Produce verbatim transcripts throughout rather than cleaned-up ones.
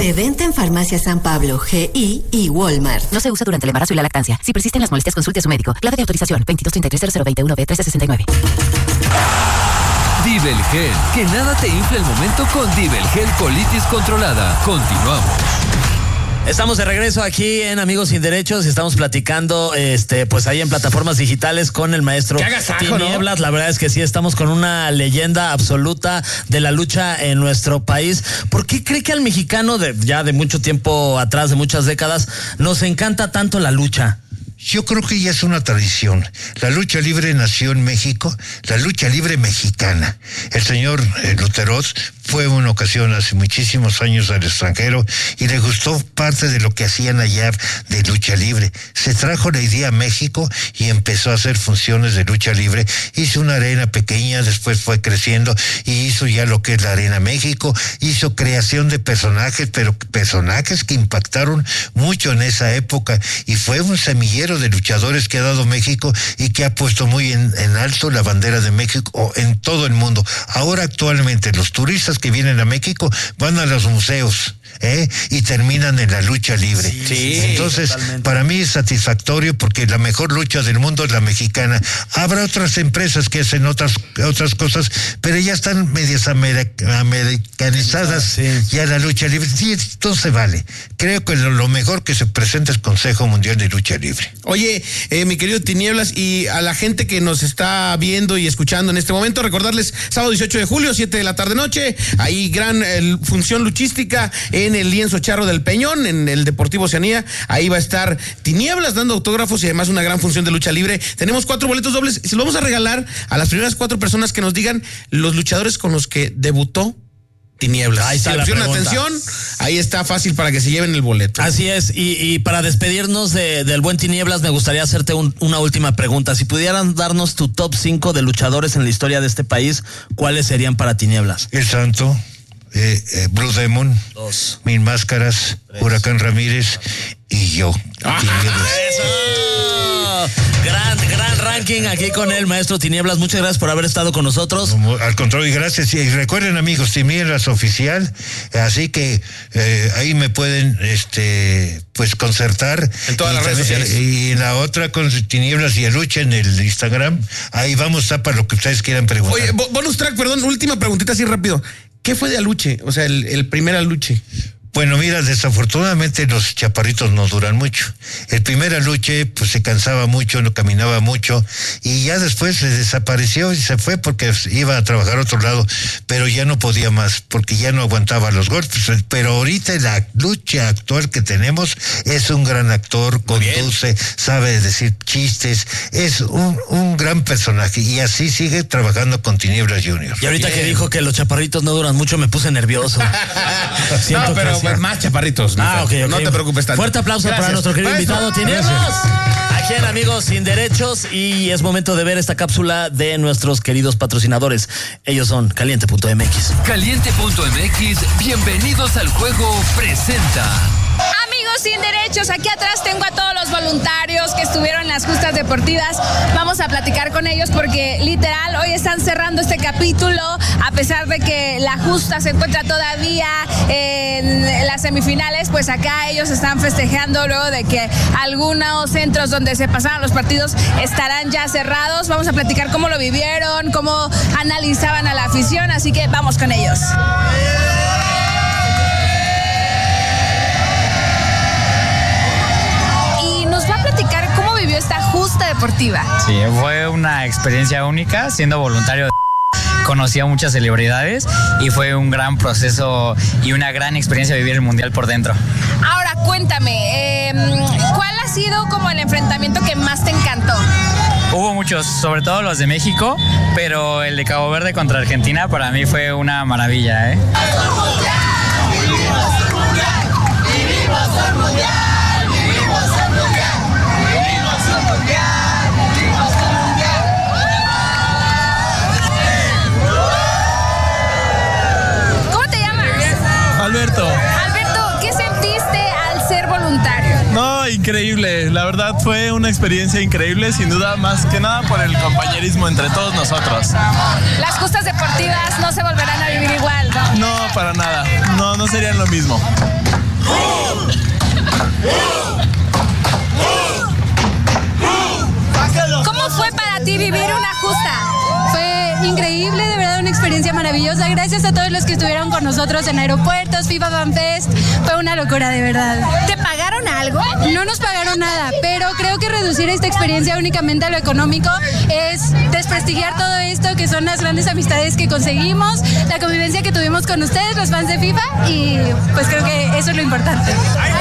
De venta en Farmacia San Pablo, G I y Walmart. No se usa durante el embarazo y la lactancia. Si persisten las molestias, consulte a su médico. Clave de autorización veintidós treinta y tres cero cero veintiuno B trece sesenta y nueve. Dibelgel, que nada te infle el momento con Dibelgel Colitis Controlada. Continuamos. Estamos de regreso aquí en Amigos Sin Derechos y estamos platicando, este, pues ahí en plataformas digitales con el maestro Tinieblas. ¿No? La verdad es que sí, estamos con una leyenda absoluta de la lucha en nuestro país. ¿Por qué cree que al mexicano de ya de mucho tiempo atrás, de muchas décadas, nos encanta tanto la lucha? Yo creo que ya es una tradición. La lucha libre nació en México, la lucha libre mexicana. El señor eh, Luteroz fue una ocasión hace muchísimos años al extranjero y le gustó parte de lo que hacían allá de lucha libre. Se trajo la idea a México y empezó a hacer funciones de lucha libre. Hizo una arena pequeña, después fue creciendo y hizo ya lo que es la Arena México. Hizo creación de personajes, pero personajes que impactaron mucho en esa época, y fue un semillero de luchadores que ha dado México y que ha puesto muy en, en alto la bandera de México en todo el mundo. Ahora actualmente los turistas que vienen a México van a los museos, ¿eh? Y terminan en la lucha libre. Sí, sí, entonces, totalmente. Para mí es satisfactorio porque la mejor lucha del mundo es la mexicana. Habrá otras empresas que hacen otras otras cosas, pero ya están medias amer- americanizadas, sí. Ya la lucha libre. Sí, todo se vale. Creo que lo, lo mejor que se presenta es Consejo Mundial de Lucha Libre. Oye, eh, mi querido Tinieblas, y a la gente que nos está viendo y escuchando en este momento, recordarles, sábado dieciocho de julio, siete de la tarde noche, ahí gran eh, función luchística en el Lienzo Charro del Peñón, en el Deportivo Oceanía. Ahí va a estar Tinieblas dando autógrafos y además una gran función de lucha libre. Tenemos cuatro boletos dobles, se los vamos a regalar a las primeras cuatro personas que nos digan los luchadores con los que debutó Tinieblas. Ahí está, si la pusieron atención, ahí está fácil para que se lleven el boleto. Así es, y, y para despedirnos de, del buen Tinieblas, me gustaría hacerte un, una última pregunta. Si pudieran darnos tu top cinco de luchadores en la historia de este país, ¿cuáles serían para Tinieblas? El Santo, eh, eh, Blue Demon, Dos. Mil Máscaras, Tres. Huracán Ramírez y yo. ¡Ah, eso! Gran, gran ranking aquí con el maestro Tinieblas. Muchas gracias por haber estado con nosotros. Al contrario, y gracias. Y recuerden, amigos, Tinieblas Oficial, así que eh, ahí me pueden este pues concertar. En todas y las redes sociales. Y la otra con Tinieblas y Aluche en el Instagram. Ahí vamos a estar para lo que ustedes quieran preguntar. Oye, bonus track, perdón, última preguntita así rápido. ¿Qué fue de Aluche? O sea, el, el primer Aluche. Bueno, mira, desafortunadamente los chaparritos no duran mucho. El primer Aluche, pues se cansaba mucho, no caminaba mucho, y ya después se desapareció y se fue porque iba a trabajar a otro lado, pero ya no podía más, porque ya no aguantaba los golpes. Pero ahorita la lucha actual que tenemos es un gran actor, conduce, sabe decir chistes, es un, un gran personaje, y así sigue trabajando con Tinieblas Junior. Y ahorita Bien. que dijo que los chaparritos no duran mucho, me puse nervioso. No, pero pues más chaparritos. Ah, ok, ok. No te preocupes tanto. Fuerte aplauso Gracias. para nuestro querido Maestro. invitado Tinieblas. Aquí en Amigos Sin Derechos, y es momento de ver esta cápsula de nuestros queridos patrocinadores. Ellos son Caliente punto M X. Caliente punto M X, bienvenidos al juego, presenta. Amigos Sin Derechos, aquí atrás tengo a todos los voluntarios que estuvieron en las justas deportivas. Vamos a platicar con ellos porque literal hoy están cerrando este capítulo, a pesar de que la justa se encuentra todavía en las semifinales. Pues acá ellos están festejando luego de que algunos centros donde se pasaban los partidos estarán ya cerrados. Vamos a platicar cómo lo vivieron, cómo analizaban a la afición, así que vamos con ellos. Esta justa deportiva. Sí, fue una experiencia única siendo voluntario de... Conocí a muchas celebridades y fue un gran proceso y una gran experiencia vivir el mundial por dentro. Ahora cuéntame, eh, ¿cuál ha sido como el enfrentamiento que más te encantó? Hubo muchos, sobre todo los de México, pero el de Cabo Verde contra Argentina para mí fue una maravilla, ¿eh? ¡Vivimos el mundial! ¡Vivimos el mundial! Alberto. Alberto, ¿qué sentiste al ser voluntario? No, increíble. La verdad fue una experiencia increíble, sin duda, más que nada por el compañerismo entre todos nosotros. Las justas deportivas no se volverán a vivir igual, ¿no? No, para nada. No, no serían lo mismo. ¿Cómo fue para ti vivir una justa? Fue increíble, de verdad, una experiencia maravillosa. Gracias a todos los que estuvieron con nosotros en aeropuertos, FIFA Fan Fest. Fue una locura, de verdad. ¿Te pagaron algo? No nos pagaron nada, pero creo que reducir esta experiencia únicamente a lo económico es desprestigiar todo esto, que son las grandes amistades que conseguimos, la convivencia que tuvimos con ustedes, los fans de FIFA, y pues creo que eso es lo importante.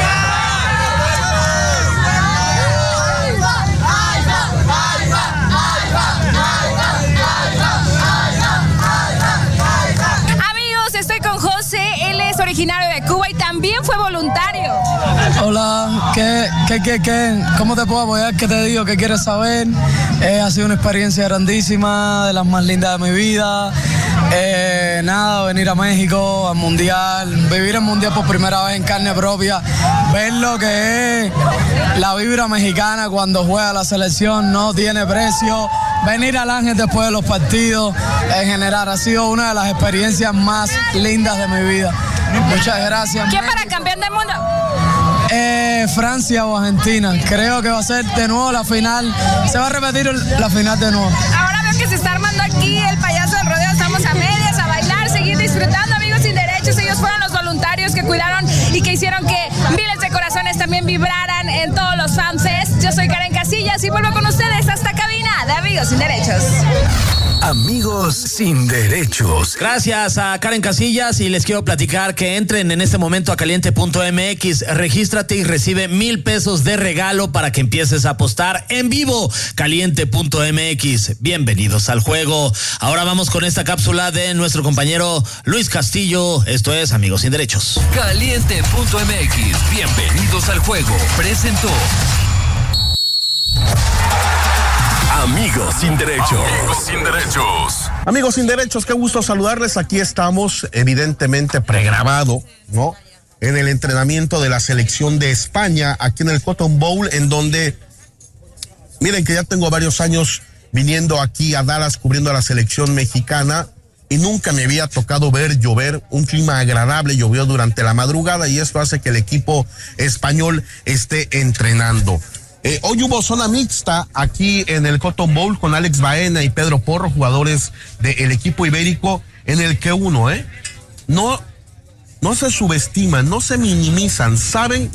Estoy con José, él es originario de Cuba y también fue voluntario. Hola, ¿qué, qué, qué, qué? ¿Cómo te puedo apoyar? ¿Qué te digo? ¿Qué quieres saber? Eh, ha sido una experiencia grandísima, de las más lindas de mi vida. Eh, nada, venir a México, al Mundial, vivir el Mundial por primera vez en carne propia, ver lo que es la vibra mexicana cuando juega la selección, no tiene precio. Venir al Ángel después de los partidos, en general, ha sido una de las experiencias más lindas de mi vida. Muchas gracias. ¿Quién para campeón del mundo? Eh, Francia o Argentina. Creo que va a ser de nuevo la final. Se va a repetir la final de nuevo. Ahora veo que se está armando aquí el payaso del rodeo. Estamos a medias, a bailar, seguir disfrutando, amigos sin derechos. Ellos fueron los voluntarios que cuidaron y que hicieron que miles de corazones también vibraran en todos los fanfests. Yo soy Karen Casillas y vuelvo con ustedes hasta cabina de Amigos Sin Derechos. Amigos Sin Derechos. Gracias a Karen Casillas y les quiero platicar que entren en este momento a caliente punto m x, regístrate y recibe mil pesos de regalo para que empieces a apostar en vivo. caliente punto m x, bienvenidos al juego. Ahora vamos con esta cápsula de nuestro compañero Luis Castillo. Esto es Amigos Sin Derechos. caliente punto m x, bienvenidos al juego. Presentó Amigos Sin Derechos. Amigos Sin Derechos. Amigos Sin Derechos, qué gusto saludarles. Aquí estamos, evidentemente pregrabado, ¿no? En el entrenamiento de la selección de España, aquí en el Cotton Bowl, en donde, miren que ya tengo varios años viniendo aquí a Dallas cubriendo a la selección mexicana y nunca me había tocado ver llover, un clima agradable, llovió durante la madrugada y esto hace que el equipo español esté entrenando. Eh, hoy hubo zona mixta aquí en el Cotton Bowl con Alex Baena y Pedro Porro, jugadores del equipo ibérico, en el que uno, ¿eh? No, no se subestiman, no se minimizan, saben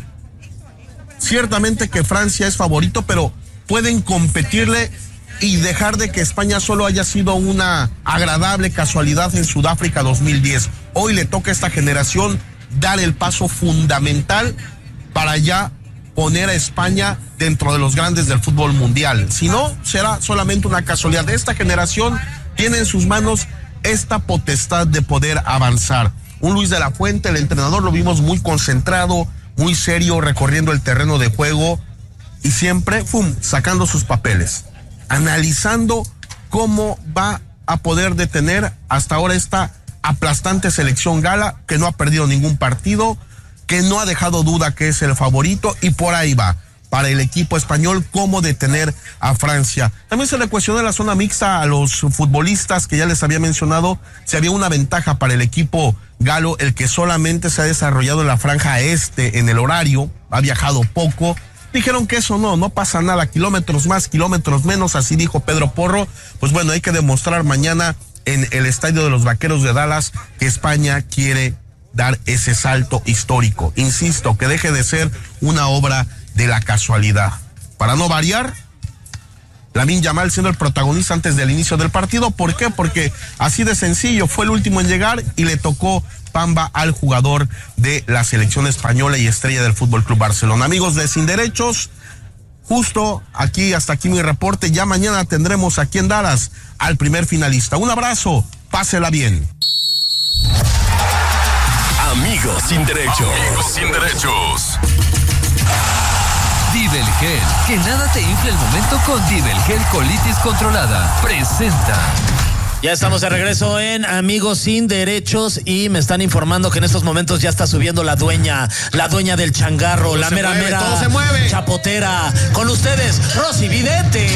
ciertamente que Francia es favorito, pero pueden competirle y dejar de que España solo haya sido una agradable casualidad en Sudáfrica dos mil diez. Hoy le toca a esta generación dar el paso fundamental para ya poner a España dentro de los grandes del fútbol mundial. Si no, será solamente una casualidad. Esta generación tiene en sus manos esta potestad de poder avanzar. Un Luis de la Fuente, el entrenador, lo vimos muy concentrado, muy serio, recorriendo el terreno de juego y siempre, ¡fum!, sacando sus papeles, analizando cómo va a poder detener hasta ahora esta aplastante selección gala que no ha perdido ningún partido, que no ha dejado duda que es el favorito y por ahí va para el equipo español cómo detener a Francia. También se le cuestionó en la zona mixta a los futbolistas que ya les había mencionado si había una ventaja para el equipo galo, el que solamente se ha desarrollado en la franja este en el horario, ha viajado poco. Dijeron que eso no, no pasa nada, kilómetros más, kilómetros menos, así dijo Pedro Porro. Pues bueno, hay que demostrar mañana en el estadio de los Vaqueros de Dallas que España quiere dar ese salto histórico. Insisto, que deje de ser una obra de la casualidad. Para no variar, Lamine Yamal siendo el protagonista antes del inicio del partido. ¿Por qué? Porque así de sencillo, fue el último en llegar y le tocó pamba al jugador de la selección española y estrella del Fútbol Club Barcelona. Amigos de Sin Derechos, justo aquí, hasta aquí mi reporte. Ya mañana tendremos aquí en Dallas al primer finalista. Un abrazo, pásela bien. Amigos Sin Derechos. Amigos Sin Derechos. Divel Gel, que nada te infle el momento con Divel Gel Colitis Controlada. Presenta. Ya estamos de regreso en Amigos Sin Derechos y me están informando que en estos momentos ya está subiendo la dueña, la dueña del changarro, todo la mera mueve, mera todo se mueve. chapotera. Con ustedes, Rosy Vidente.